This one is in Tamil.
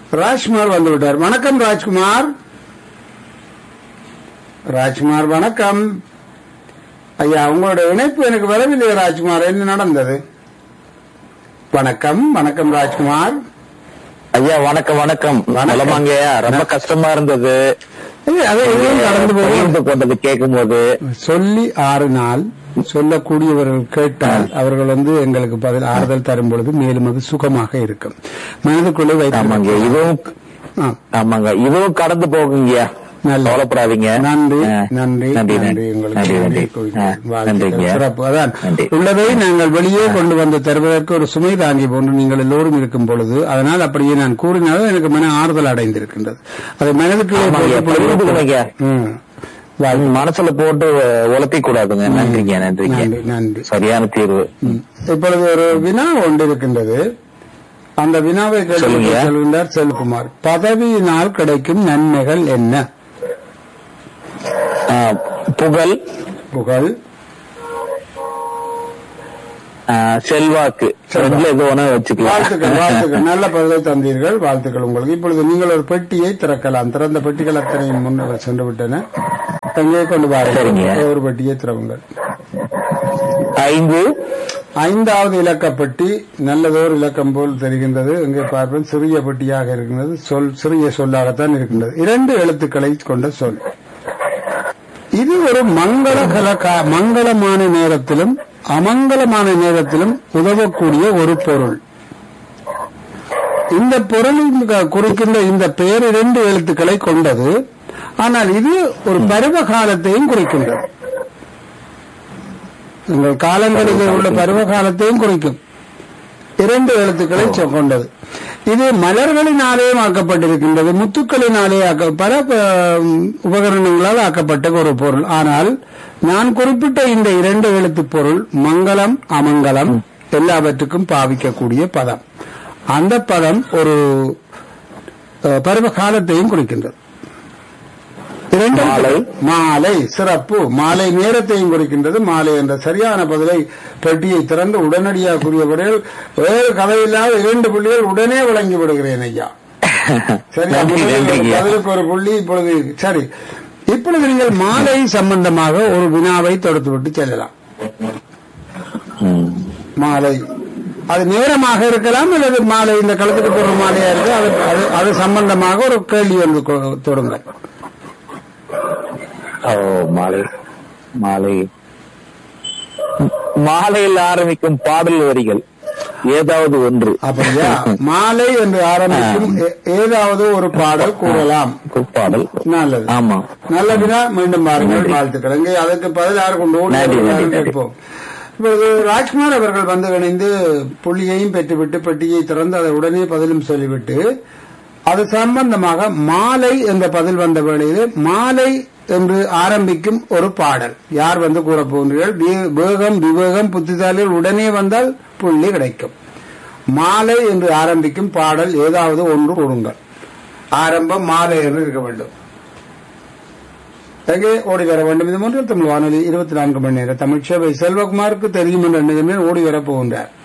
ராஜ்குமார் வந்து விட்டார். வணக்கம் ராஜ்குமார். ராஜ்குமார் வணக்கம் ஐயா. உங்களோட இணைப்பு எனக்கு வரவில்லை ராஜ்குமார், என்ன நடந்தது? வணக்கம் வணக்கம் ராஜ்குமார் ஐயா. வணக்கம் வணக்கம். நலமாங்கய்யா. ரொம்ப கஷ்டமா இருந்தது அதை கடந்து போனது கேட்கும் போது. சொல்லி 6 நாள் சொல்லக்கூடியவர்கள் கேட்டால் அவர்கள் எங்களுக்கு பதில் ஆறுதல் தரும் பொழுது மேலும் அது சுகமாக இருக்கும். மனதுக்குள்ளே வைத்தாங்க. ஆமாங்க, இதுவும் கடந்து போகுங்கய்யா, கவலைப்படாதீங்க. நன்றி நன்றி நன்றி உங்களுக்கு சிறப்பு. அதான் உள்ளதை நாங்கள் வெளியே கொண்டு வந்து தருவதற்கு ஒரு சுமை தாங்கி போன்று நீங்கள் எல்லோரும் இருக்கும் பொழுது, அதனால் அப்படியே நான் கூறினாலும் எனக்கு மன ஆறுதல் அடைந்திருக்கின்றது. அது மனதுக்கு மனசுல போட்டு உழப்பிக் கூடாதுங்க. நன்றிங்க நன்றிங்க நன்றி. சரியான தீர்வு. இப்பொழுது ஒரு வினா ஒன்று இருக்கின்றது. அந்த வினாவை சொல்கின்றார் செல்குமார். பதவியினால் கிடைக்கும் நன்மைகள் என்ன? புகழ், புகழ், செல்வாக்கு, வச்சுக்கலாம். வாழ்த்துக்கள் வாழ்த்துக்கள். நல்ல பதிலை தந்தீர்கள், வாழ்த்துக்கள் உங்களுக்கு. இப்பொழுது நீங்கள் ஒரு பெட்டியை திறக்கலாம். திறந்த பெட்டிகள் அத்தனையும் முன்னர் சென்று விட்டன. எங்கே கொண்டு வாருங்கள். ஒரு பெட்டியை திறவுங்கள். 5வது இலக்கப்பட்டி. நல்லதோர் இலக்கம் போல் தெரிகின்றது. எங்கே பார்ப்பேன், சிறிய பெட்டியாக இருக்கின்றது. சிறிய சொல்லாகத்தான் இருக்கின்றது. 2 எழுத்துக்களை கொண்ட சொல். இது ஒரு மங்களமான நேரத்திலும் அமங்கலமான நேரத்திலும் உதவக்கூடிய ஒரு பொருள். இந்த பொருளின் குறிக்கின்ற இந்த பெயர் 2 எழுத்துக்களை கொண்டது. ஆனால் இது ஒரு பருவ காலத்தையும் குறிக்கின்றது. உங்கள் காலங்களில் உள்ள பருவ காலத்தையும் குறிக்கும். 2 எழுத்துக்களை கொண்டது. இது மலர்களினாலே ஆக்கப்பட்டிருக்கின்றது, முத்துக்களினாலே பல உபகரணங்களால் ஆக்கப்பட்ட ஒரு பொருள். ஆனால் நான் குறிப்பிட்ட இந்த 2 எழுத்து பொருள் மங்களம் அமங்கலம் எல்லாவற்றுக்கும் பாவிக்கக்கூடிய பதம். அந்த பதம் ஒரு பருவ காலத்தையும் குறிக்கின்றது. மாலை, சிறப்பு. மாலை நேரத்தையும் குறிக்கின்றது. மாலை என்ற சரியான பதிலை பெட்டியை திறந்து உடனடியாக கூறியவர்கள் வேறு கதையில்லாத 2 புள்ளிகள் உடனே வழங்கி விடுகிறேன் ஐயா. சரி, பதிலுக்கு ஒரு புள்ளி. இப்பொழுது சரி, இப்பொழுது நீங்கள் மாலை சம்பந்தமாக ஒரு வினாவை தொடுத்துவிட்டு செல்லலாம். மாலை அது நேரமாக இருக்கலாம், அல்லது மாலை இந்த களத்துக்கு போற மாலையா இருக்கு, அது சம்பந்தமாக ஒரு கேள்வி வந்து தொடுங்கள். மாலை மாலை மாலையில் ஆரம்பிக்கும் பாடல் வரிகள் ஏதாவது ஒன்று. அப்படியா? மாலை என்று ஆரம்பிக்கும் ஏதாவது ஒரு பாடல் கூறலாம். பாடல் நல்லது. ஆமா, நல்லதுனா மீண்டும் பாருங்கள். வாழ்த்துக்கள். இங்கே அதற்கு பதில் யாரு கொண்டு கேட்போம். இப்பொழுது ராஜ்குமார் அவர்கள் வந்து இணைந்து புள்ளியையும் பெற்றுவிட்டு பெட்டியை திறந்து அதை உடனே பதிலும் சொல்லிவிட்டு அது சம்பந்தமாக மாலை என்ற பதில் வந்த வேளையிலே மாலை என்று ஆரம்பிக்கும் ஒரு பாடல் யார் வந்து கூற போகிறீர்கள்? வேகம் விவேகம் புத்திசாலிகள் உடனே வந்தால் புள்ளி கிடைக்கும். மாலை என்று ஆரம்பிக்கும் பாடல் ஏதாவது ஒன்று கொடுங்கள். ஆரம்பம் மாலை என்று இருக்க வேண்டும். எங்கே ஓடி வர வேண்டும்? இது மூன்று தமிழ் வானொலி 24 மணி நேர தமிழ் சேவை. செல்வகுமாருக்கு தெரியும் என்று ஓடி வரப் போகின்றார்.